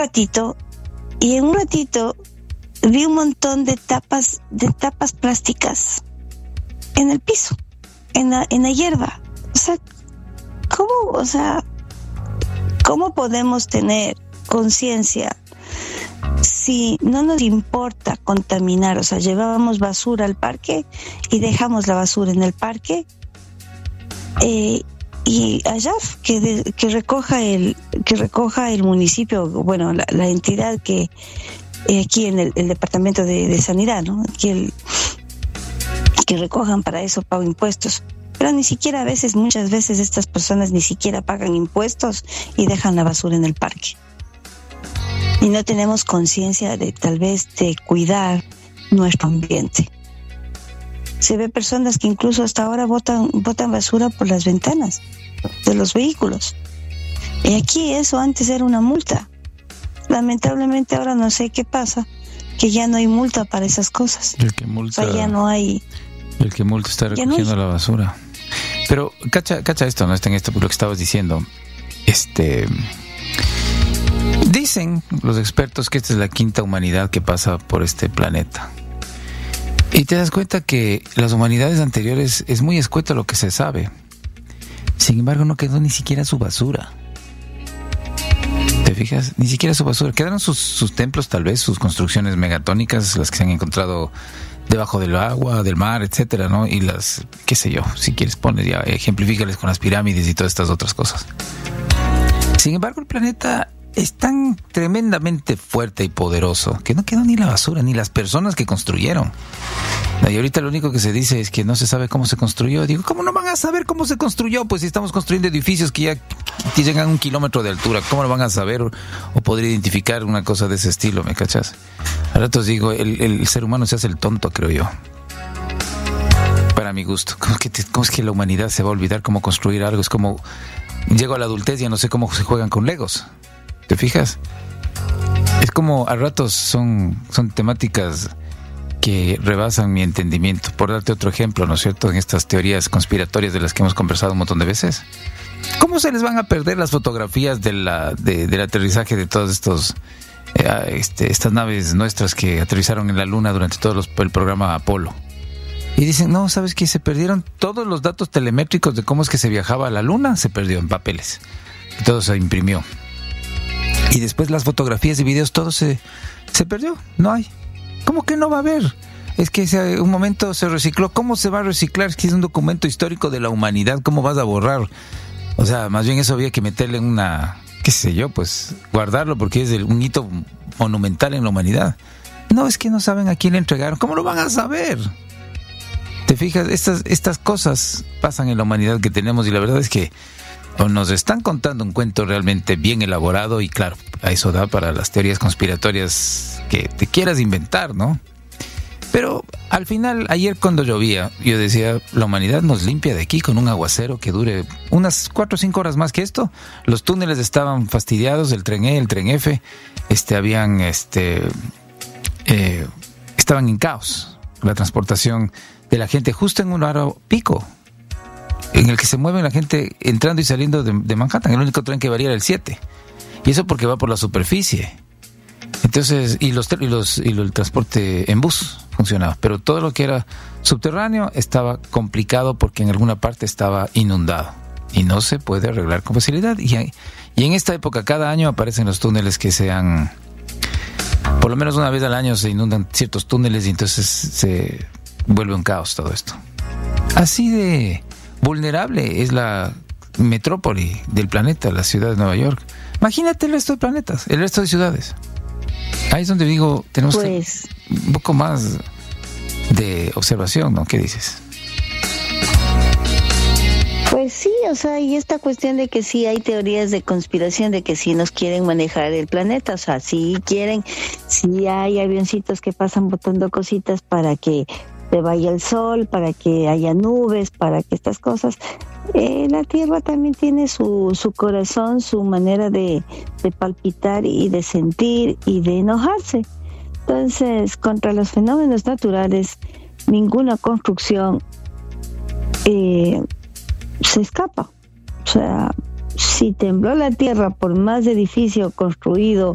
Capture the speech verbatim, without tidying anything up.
ratito y en un ratito vi un montón de tapas, de tapas plásticas en el piso, en la, en la hierba. O sea, ¿cómo, o sea, cómo podemos tener conciencia si no nos importa contaminar? O sea, llevábamos basura al parque y dejamos la basura en el parque, eh, y allá que de, que recoja el que recoja el municipio, bueno, la, la entidad que eh, aquí en el, el departamento de, de sanidad, ¿no? Que el que recojan, para eso pago impuestos. Pero ni siquiera a veces, muchas veces estas personas ni siquiera pagan impuestos y dejan la basura en el parque. Y no tenemos conciencia de tal vez de cuidar nuestro ambiente. Se ve personas que incluso hasta ahora botan, botan basura por las ventanas de los vehículos. Y aquí eso antes era una multa. Lamentablemente ahora no sé qué pasa, que ya no hay multa para esas cosas. El que multa, o sea, ya no hay... El que multa está recogiendo no la basura. Pero, cacha, cacha esto, no está en esto, por lo que estabas diciendo. Este... Dicen los expertos que esta es la quinta humanidad que pasa por este planeta. Y te das cuenta que las humanidades anteriores es muy escueto lo que se sabe. Sin embargo, no quedó ni siquiera su basura. ¿Te fijas? Ni siquiera su basura. Quedaron sus, sus templos, tal vez, sus construcciones megatónicas, las que se han encontrado debajo del agua, del mar, etcétera, ¿no? Y las, qué sé yo, si quieres poner ya, ejemplifícales con las pirámides y todas estas otras cosas. Sin embargo, el planeta es tan tremendamente fuerte y poderoso que no quedó ni la basura, ni las personas que construyeron. Y ahorita lo único que se dice es que no se sabe cómo se construyó. Digo, ¿cómo no van a saber cómo se construyó? Pues si estamos construyendo edificios que ya que llegan a un kilómetro de altura, ¿cómo lo van a saber o, o poder identificar una cosa de ese estilo? ¿Me cachas? A ratos digo, el, el ser humano se hace el tonto, creo yo. Para mi gusto. ¿Cómo es que, te, cómo es que la humanidad se va a olvidar cómo construir algo? Es como, llego a la adultez y ya no sé cómo se juegan con Legos. ¿Te fijas? Es como a ratos son, son temáticas que rebasan mi entendimiento. Por darte otro ejemplo, ¿no es cierto? En estas teorías conspiratorias de las que hemos conversado un montón de veces. ¿Cómo se les van a perder las fotografías de la, de, del aterrizaje de todos estos eh, este, estas naves nuestras que aterrizaron en la Luna durante todo los, el programa Apolo? Y dicen, no, ¿sabes qué? Se perdieron todos los datos telemétricos de cómo es que se viajaba a la Luna, se perdió en papeles. Y todo se imprimió. Y después las fotografías y videos, todo se, se perdió, no hay. ¿Cómo que no va a haber? Es que ese, un momento se recicló. ¿Cómo se va a reciclar? Es que es un documento histórico de la humanidad. ¿Cómo vas a borrar? O sea, más bien eso había que meterle en una, qué sé yo, pues guardarlo porque es el, un hito monumental en la humanidad. No, es que no saben a quién le entregaron. ¿Cómo lo van a saber? ¿Te fijas? Estas, estas cosas pasan en la humanidad que tenemos y la verdad es que o nos están contando un cuento realmente bien elaborado y claro, a eso da para las teorías conspiratorias que te quieras inventar, ¿no? Pero al final, ayer cuando llovía, yo decía, la humanidad nos limpia de aquí con un aguacero que dure unas cuatro o cinco horas más que esto. Los túneles estaban fastidiados, el tren E, el tren F, este, habían, este, eh, estaban en caos. La transportación de la gente justo en un hora pico, en el que se mueve la gente entrando y saliendo de, de Manhattan. El único tren que varía era el siete. Y eso porque va por la superficie. Entonces, y los y los y el transporte en bus funcionaba, pero todo lo que era subterráneo estaba complicado porque en alguna parte estaba inundado y no se puede arreglar con facilidad. Y, y en esta época cada año aparecen los túneles que se han, por lo menos una vez al año se inundan ciertos túneles y entonces se vuelve un caos todo esto. Así de vulnerable es la metrópoli del planeta, la ciudad de Nueva York. Imagínate el resto de planetas, el resto de ciudades. Ahí es donde digo, tenemos pues, que un poco más de observación, ¿no? ¿Qué dices? Pues sí, o sea, y esta cuestión de que sí hay teorías de conspiración, de que sí nos quieren manejar el planeta, o sea, sí quieren, sí hay avioncitos que pasan botando cositas para que se vaya el sol, para que haya nubes, para que estas cosas. Eh, la Tierra también tiene su, su corazón, su manera de, de palpitar y de sentir y de enojarse. Entonces, contra los fenómenos naturales, ninguna construcción eh, se escapa. O sea, si tembló la Tierra, por más edificio construido